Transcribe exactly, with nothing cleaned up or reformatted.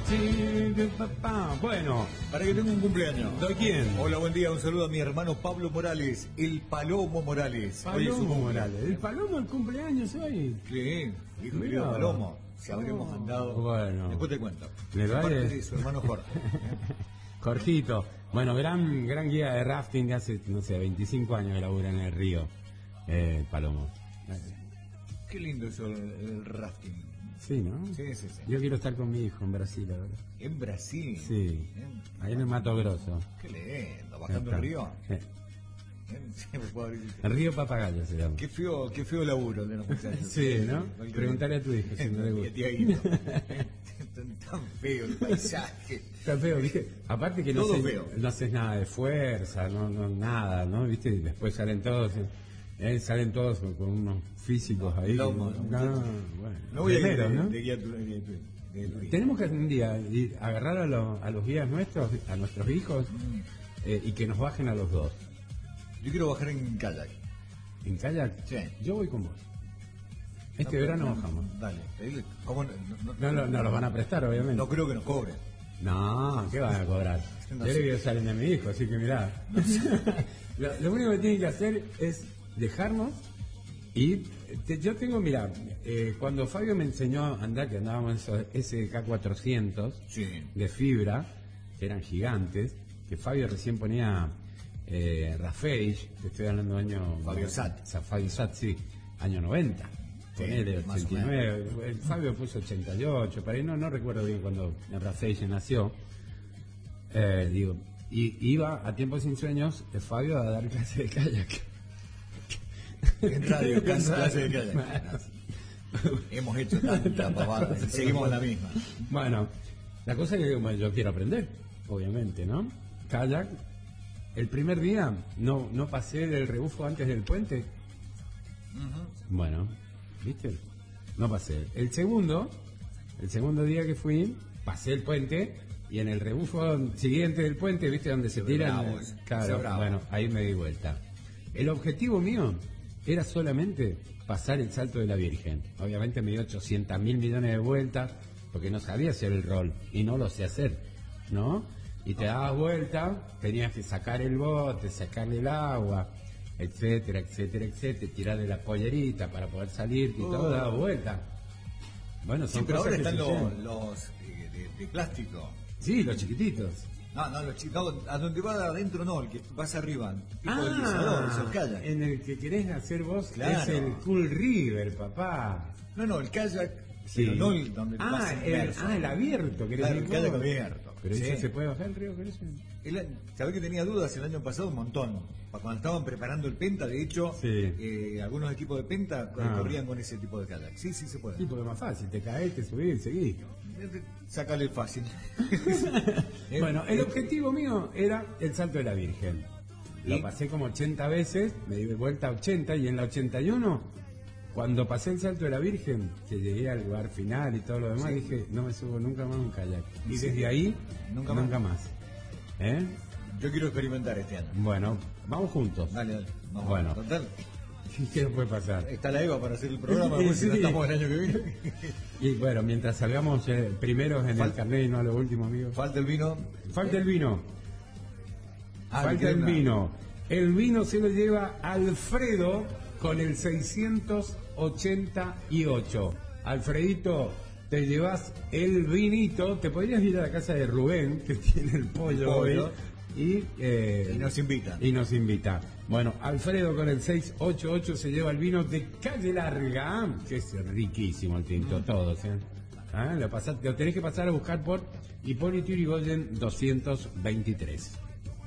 Sí, de papá. Bueno, Para que tenga un cumpleaños. ¿de quién? Hola, buen día. Un saludo a mi hermano Pablo Morales, el Palomo Morales. Hoy es su Palomo cumpleaños. Morales. El Palomo el cumpleaños hoy. Sí, hijo Mirá. querido Palomo. Si habremos Oh, mandado. bueno. Después te cuento. Le De parte vale. de su hermano Jorge. Jorgito. Bueno, gran gran guía de rafting de hace, no sé, veinticinco años que labura en el río. Eh, Palomo. Qué lindo eso el, el rafting. Sí, ¿no? Sí, sí, sí. Yo quiero estar con mi hijo en Brasil ahora. En Brasil. Sí. Bien. Ahí en el Mato Grosso. Qué lindo. Bajando el río. Sí. Bien, siempre puedo abrir- El río Papagayo se llama. Qué feo, qué feo laburo de los muchachos. Sí, ¿no? Cualquier- Preguntale a tu hijo si no le Y a gusta. Tiaguito. tan, tan feo el paisaje. Está feo, ¿viste? Aparte que no, Todo haces- feo. no haces nada de fuerza, no, no nada, ¿no? ¿Viste? Y después salen todos, eh, salen todos con, con unos físicos ahí. Lomo, que- ¿no? no, bueno. No voy a ir de, Primeros, ¿no? de guía tu- de tu- de turista. Tenemos que un día ir, agarrar a, lo- a los guías nuestros, a nuestros hijos, eh, y que nos bajen a los dos. Yo quiero bajar en kayak. ¿En kayak? Sí. Yo voy con vos. Este No, verano no, bajamos. Dale, pedile. ¿Cómo no, no, No, no, no los van a prestar, obviamente. no creo que nos cobren. No, ¿qué van a cobrar? No Yo sé. le quiero salir de mi hijo, así que mirá. lo, lo único que tienen que hacer es dejarnos y te- yo tengo, mirá, eh, cuando Fabio me enseñó a andar, que andábamos en esos S K cuatrocientos Sí. de fibra, que eran gigantes, que Fabio recién ponía eh, Rafage, te estoy hablando de año... Fabio Sat. o sea, Fabio Sat, sí, año noventa. Sí, Ponele más o ochenta y nueve, el Fabio puso ochenta y ocho, para ahí no, no recuerdo bien cuando Rafage nació. Eh, digo, y iba a Tiempos Sin Sueños eh, Fabio a dar clase de kayak. En radio, clase, clase de kayak. Bueno. Hemos hecho tanta pavada y seguimos en la misma. Bueno, la cosa es que bueno, yo quiero aprender, obviamente, ¿no? Kayak, el primer día no, no pasé del rebufo antes del puente. Bueno, ¿viste? No pasé. El segundo, el segundo día que fui, pasé el puente y en el rebufo siguiente del puente, ¿viste? Donde se ve tiran. bravo ese, Claro, ese bravo. bueno, ahí me di vuelta. El objetivo mío era solamente pasar el salto de la Virgen. Obviamente me dio ochocientos mil millones de vueltas porque no sabía hacer el rol y no lo sé hacer, ¿no? Y te dabas vuelta, tenías que sacar el bote, sacarle el agua, etcétera, etcétera, etcétera, tirarle la pollerita para poder salir y todo Oh. daba vuelta. Bueno, son Sí, pero cosas ahora que están se los, hacen. los eh, de, de plástico. Sí, los chiquititos. No, no, los chicos, a donde va adentro no, el que vas arriba. Tipo deslizador, es el kayak. en el que querés hacer vos Claro. es el Cool River, papá. No, no, el kayak, Sí. pero no el donde ah, vas el, inmerso. ah, el abierto, querés Claro, decir el kayak vos. abierto. Pero Sí. ¿eso se puede bajar el río con eso? El- ¿Sabés que tenía dudas el año pasado? Un montón. Pa- Cuando estaban preparando el Penta, de hecho, Sí. eh, algunos equipos de Penta eh, Ah. corrían con ese tipo de kayak. Sí, sí se puede. Sí, porque es más fácil, te caes, te subís, seguís. Sácale el fácil. Eh, Bueno, el eh, objetivo mío era el salto de la Virgen. Lo ¿Y? pasé como ochenta veces, me di vuelta a ochenta y en la ochenta y uno, cuando pasé el salto de la Virgen, que llegué al lugar final y todo lo demás, Sí. dije, no me subo nunca más a un kayak. Y Sí. desde ahí, Nunca nunca, más. más. ¿Eh? Yo quiero experimentar este año. Bueno, vamos juntos. Dale, dale. Vamos. Bueno. Total, ¿Qué nos puede pasar? está la Eva para hacer el programa, Sí, porque si no sí. estamos el año que viene. Y bueno, mientras salgamos eh, primeros en el Falta- carnet y no a lo último, amigo. Falta el vino. Falta el vino. Ah, Falta ¿qué el una? vino. El vino se lo lleva Alfredo con el seiscientos ochenta y ocho. Alfredito, te llevas el vinito. Te podrías ir a la casa de Rubén, que tiene el pollo, Pollo. hoy, y, eh, Y nos invita. y nos invita. Bueno, Alfredo con el seiscientos ochenta y ocho se lleva el vino de Calle Larga, que es riquísimo el tinto, todos, ¿eh? Ah, Lo, pasás- lo tenés que pasar a buscar por Hipólito Yrigoyen doscientos veintitrés.